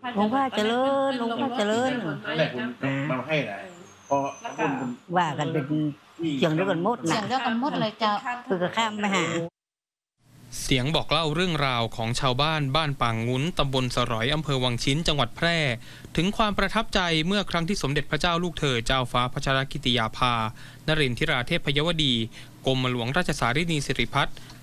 หลวงพ่อเจริญหลวงพ่อเจริญนั่นแหละคุณมาให้นะพอคุณว่ากันเป็นเสียงเดียวกันหมดเสีนะยงเดียวกันหมดเลยเจ้าคือก็ข้ามไปหาเสียงบอกเล่าเรื่องราวของชาวบ้านบ้านป่างงุ้นตำบลสรอยอำเภอวังชิ้นจังหวัดแพร่ถึงความประทับใจเมื่อครั้งที่สมเด็จพระเจ้าลูกเธอเจ้าฟ้าพัชรกิติยาภานรินทราเทพยวดีกรมหลวงราชสารินีสิริพัฒน์